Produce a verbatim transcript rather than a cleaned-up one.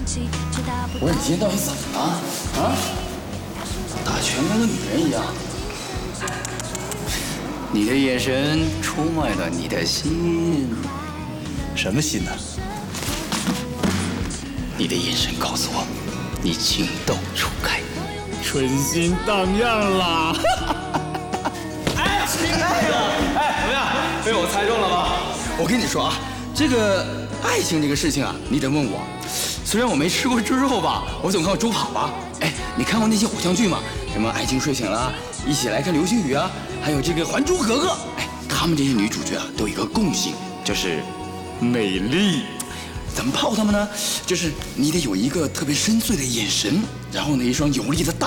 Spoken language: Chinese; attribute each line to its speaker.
Speaker 1: 我说你今天到底怎么了？啊？打拳跟个女人一样。你的眼神出卖了你的心。
Speaker 2: 什么心呢？
Speaker 1: 你的眼神告诉我，你情窦初开，
Speaker 2: 春心荡漾啦！
Speaker 1: 哎，哎呦，哎，怎么样？被我猜中了吧？我跟你说啊，这个爱情这个事情啊，你得问我。虽然我没吃过猪肉吧，我总看过猪跑吧。哎，你看过那些偶像剧吗？什么《爱情睡醒了》，一起来看流星雨啊，还有这个《还珠格格》。哎，他们这些女主角啊，都有一个共性，就是美丽。怎么泡她们呢？就是你得有一个特别深邃的眼神，然后呢，一双有力的大。